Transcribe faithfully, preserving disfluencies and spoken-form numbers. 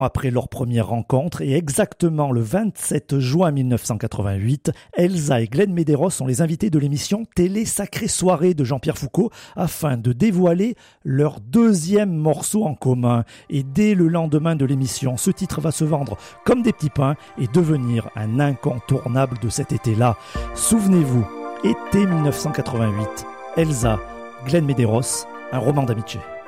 Après leur première rencontre, et exactement le vingt-sept juin mille neuf cent quatre-vingt-huit, Elsa et Glenn Medeiros sont les invités de l'émission Télé Sacrée Soirée de Jean-Pierre Foucault afin de dévoiler leur deuxième morceau en commun. Et dès le lendemain de l'émission, ce titre va se vendre comme des petits pains et devenir un incontournable de cet été-là. Souvenez-vous, été mille neuf cent quatre-vingt-huit, Elsa, Glenn Medeiros, un roman d'amitié.